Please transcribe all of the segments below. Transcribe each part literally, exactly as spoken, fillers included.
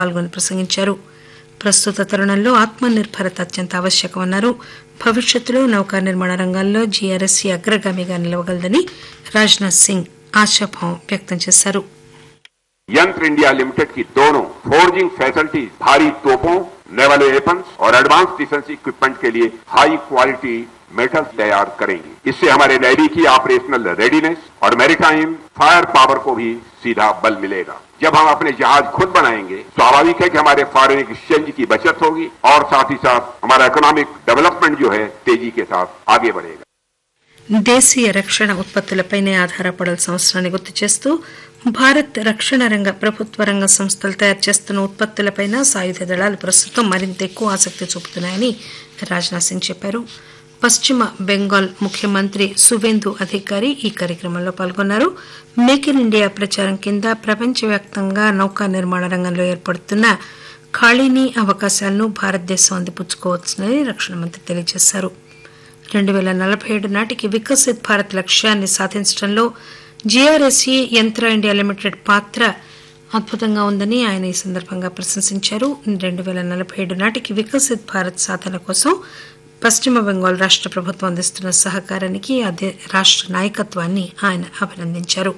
పాల్గొని ప్రసంగించారు. ప్రస్తుత తరుణంలో ఆత్మనిర్భరత అత్యంత ఆవశ్యకమన్నారు. భవిష్యత్తులో నౌకా నిర్మాణ రంగాల్లో జీఆర్ఎస్సీ అగ్రగామిగా నిలవగలదని రాజ్నాథ్ సింగ్ ఆశాభావం వ్యక్తం చేశారు. यंत्र इंडिया लिमिटेड की दोनों फोर्जिंग फैसिलिटीज भारी तोपों, नेवल वेपन्स और एडवांस डिफेंस इक्विपमेंट के लिए हाई क्वालिटी मेटल तैयार करेंगी. इससे हमारे नेवी की ऑपरेशनल रेडीनेस और मैरीटाइम फायर पावर को भी सीधा बल मिलेगा. जब हम अपने जहाज खुद बनाएंगे, स्वाभाविक है कि हमारे फॉरेन एक्सचेंज की बचत होगी और साथ ही साथ हमारा इकोनॉमिक डेवलपमेंट जो है तेजी के साथ आगे बढ़ेगा. దేశీయ రక్షణ ఉత్పత్తులపైనే ఆధారపడాల్సిన అవసరాన్ని గుర్తు చేస్తూ భారత్ రక్షణ రంగ ప్రభుత్వ రంగ సంస్థలు తయారు చేస్తున్న ఉత్పత్తులపైన సాయుధ దళాలు ప్రస్తుతం మరింత ఎక్కువ ఆసక్తి చూపుతున్నాయని రాజ్నాథ్ సింగ్ చెప్పారు. పశ్చిమ బెంగాల్ ముఖ్యమంత్రి సువేందు అధికారి ఈ కార్యక్రమంలో పాల్గొన్నారు. మేక్ ఇన్ ఇండియా ప్రచారం కింద ప్రపంచవ్యాప్తంగా నౌకా నిర్మాణ రంగంలో ఏర్పడుతున్న ఖాళీని అవకాశాలను భారతదేశం అందిపుచ్చుకోవచ్చునని రక్షణ మంత్రి తెలియజేశారు. రెండు పేల నలభై ఏడు నాటికి వికసిత్ భారత్ లక్ష్యాన్ని సాధించడంలో జీఆర్ఎస్సీ యంత్ర ఇండియా లిమిటెడ్ పాత్ర అద్భుతంగా ఉందని ఆయన ఈ సందర్భంగా ప్రశంసించారు. రెండు పేల నలభై ఏడు నాటికి వికసిత్ భారత్ సాధన కోసం పశ్చిమ బెంగాల్ రాష్ట ప్రభుత్వం అందిస్తున్న సహకారానికి అదే రాష్ట నాయకత్వాన్ని ఆయన అభినందించారు.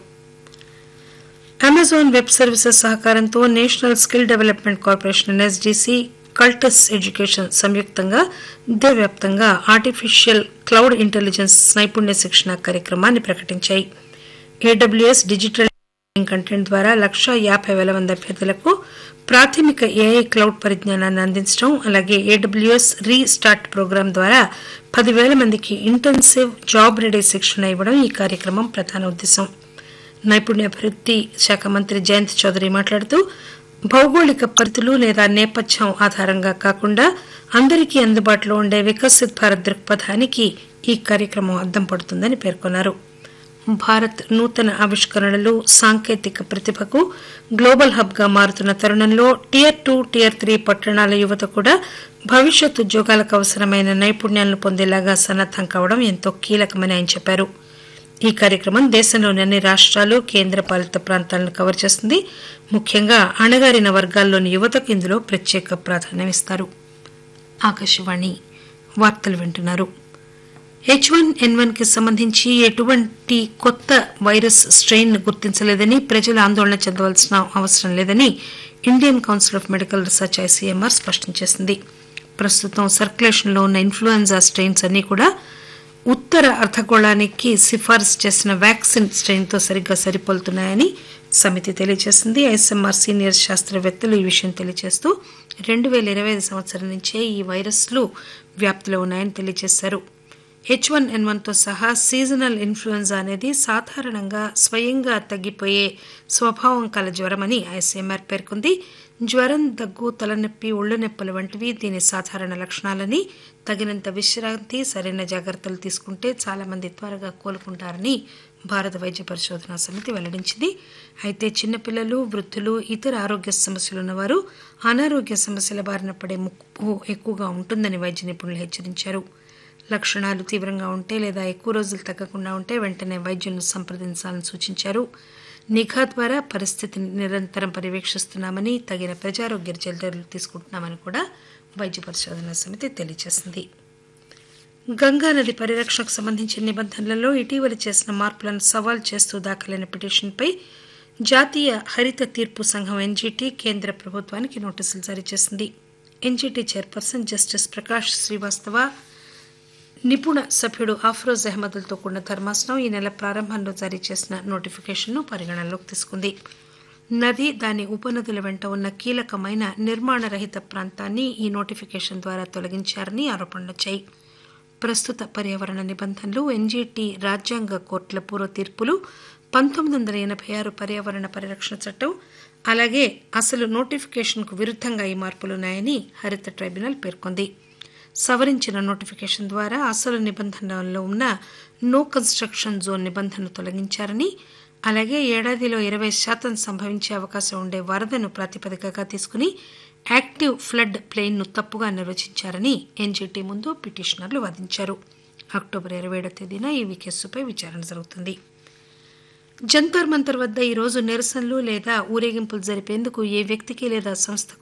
అమెజాన్ వెబ్ సర్వీసెస్ సహకారంతో national skill development corporation ఎన్ఎస్డీసీ, Cultus education సంయుక్తంగా దేశవ్యాప్తంగా ఆర్టిఫిషియల్ క్లౌడ్ ఇంటెలిజెన్స్ నైపుణ్య శిక్షణ కార్యక్రమాన్ని ప్రకటించాయి. ఏడబ్ల్యూఎస్ డిజిటల్ కంటెంట్ ద్వారా లక్షా యాభై వేల మంది అభ్యర్థులకు ప్రాథమిక ఏఐ క్లౌడ్ పరిజ్ఞానాన్ని అందించడం, అలాగే ఏడబ్ల్యూఎస్ రీ స్టార్ట్ ప్రోగ్రాం ద్వారా పదివేల మందికి ఇంటెన్సివ్ జాబ్ రెడీ శిక్షణ ఇవ్వడం ఈ కార్యక్రమం ప్రధాన ఉద్దేశం. నైపుణ్యాభివృద్ది శాఖ మంత్రి జయంత్ చౌదరి మాట్లాడుతూ భౌగోళిక పరిధులు లేదా నేపథ్యం ఆధారంగా కాకుండా అందరికీ అందుబాటులో ఉండే వికసిత్ భారత్ దృక్పథానికి ఈ కార్యక్రమం అద్దం పడుతుందని పేర్కొన్నారు. భారత్ నూతన ఆవిష్కరణలు, సాంకేతిక ప్రతిభకు గ్లోబల్ హబ్ గా మారుతున్న తరుణంలో టియర్ టూ టియర్ త్రీ పట్టణాల యువత కూడా భవిష్యత్ ఉద్యోగాలకు అవసరమైన నైపుణ్యాలను పొందేలాగా సన్నద్దం కావడం ఎంతో కీలకమని ఆయన చెప్పారు. ఈ కార్యక్రమం దేశంలోని అన్ని రాష్ట్రాలు, కేంద్ర పాలిత ప్రాంతాలను కవర్ చేస్తుంది. ముఖ్యంగా అణగారిన వర్గాల్లోని యువతకు ఇందులో ప్రత్యేక ప్రాధాన్యమిస్తారు. ఆకాశవాణి వార్తలు వింటున్నారు. హెచ్ వన్ ఎన్ వన్ కి సంబంధించి ఎటువంటి కొత్త వైరస్ స్ట్రెయిన్ గుర్తించలేదని, ప్రజలు ఆందోళన చెందవలసిన అవసరం లేదని Indian council of medical research ICMR స్పష్టం చేసింది. ప్రస్తుతం సర్క్యులేషన్లో ఉన్న ఇన్ఫ్లుయెంజా స్ట్రెయిన్స్ అన్ని కూడా ఉత్తర అర్ధగోళానికి సిఫారసు చేసిన వ్యాక్సిన్ స్ట్రెయిన్తో సరిగ్గా సరిపోలుతున్నాయని సమితి తెలియజేసింది. ఐసీఎంఆర్ సీనియర్ శాస్త్రవేత్తలు ఈ విషయం తెలియజేస్తూ రెండు పేల ఇరవై ఐదు సంవత్సరం నుంచే ఈ వైరస్లు వ్యాప్తిలో ఉన్నాయని తెలియజేశారు. హెచ్ వన్ ఎన్ వన్ తో సహా సీజనల్ ఇన్ఫ్లుయెంజా అనేది సాధారణంగా స్వయంగా తగ్గిపోయే స్వభావం కల జ్వరమని ఐసీఎంఆర్ పేర్కొంది. జ్వరం, దగ్గు, తలనొప్పి, ఒళ్ళు నొప్పులు వంటివి దీని సాధారణ లక్షణాలని, తగినంత విశ్రాంతి, సరైన జాగ్రత్తలు తీసుకుంటే చాలా మంది త్వరగా కోలుకుంటారని భారత వైద్య పరిశోధనా సమితి వెల్లడించింది. అయితే చిన్నపిల్లలు, వృద్ధులు, ఇతర ఆరోగ్య సమస్యలున్నవారు అనారోగ్య సమస్యల బారిన పడే ముప్పు ఎక్కువగా ఉంటుందని వైద్య నిపుణులు హెచ్చరించారు. లక్షణాలు తీవ్రంగా ఉంటే లేదా ఎక్కువ రోజులు తగ్గకుండా ఉంటే వెంటనే వైద్యులను సంప్రదించాలని సూచించారు. నిఘా ద్వారా పరిస్థితిని నిరంతరం పర్యవేక్షిస్తున్నామని, తగిన ప్రజారోగ్య చర్యలు తీసుకుంటున్నామని కూడా వైద్య పరిశోధనా సమితి తెలియజేసింది. గంగానది పరిరక్షణకు సంబంధించిన నిబంధనలలో ఇటీవల చేసిన మార్పులను సవాల్ చేస్తూ దాఖలైన పిటిషన్పై జాతీయ హరిత తీర్పు సంఘం ఎన్జీటీ కేంద్ర ప్రభుత్వానికి నోటీసులు జారీ చేసింది. NGT chairperson justice Prakash Srivastava, నిపుణ సభ్యుడు అఫ్రోజ్ అహ్మద్లతో కూడిన ధర్మాసనం ఈ నెల ప్రారంభంలో జారీ చేసిన నోటిఫికేషన్ను పరిగణనలోకి తీసుకుంది. నది, దాని ఉపనదుల వెంట ఉన్న కీలకమైన నిర్మాణరహిత ప్రాంతాన్ని ఈ నోటిఫికేషన్ ద్వారా తొలగించారని ఆరోపణలొచ్చాయి. ప్రస్తుత పర్యావరణ నిబంధనలు, ఎన్జీటీ రాజ్యాంగ కోర్టుల పూర్వ తీర్పులు, పంతొమ్మిది వందల ఎనభై ఆరు పర్యావరణ పరిరక్షణ చట్టం, అలాగే అసలు నోటిఫికేషన్కు విరుద్ధంగా ఈ మార్పులున్నాయని హరిత ట్రైబ్యునల్ పేర్కొంది. సవరించిన నోటిఫికేషన్ ద్వారా అసలు నిబంధనలో ఉన్న నో కన్స్ట్రక్షన్ జోన్ నిబంధనను తొలగించారని, అలాగే ఏడాదిలో ఇరవై శాతం సంభవించే అవకాశం ఉండే వరదను ప్రాతిపదికగా తీసుకుని యాక్టివ్ ఫ్లడ్ ప్లెయిన్ను తప్పుగా నిర్వచించారని ఎన్జీటీ ముందు పిటిషనర్లు వాదించారు. అక్టోబర్ ఇరవై ఏడవ తేదీన ఈ కేసుపై విచారణ జరుగుతుంది. జంతర్ మంతర్ వద్ద ఈ రోజు నిరసనలు లేదా ఊరేగింపులు జరిపేందుకు ఏ వ్యక్తికి లేదా సంస్థకు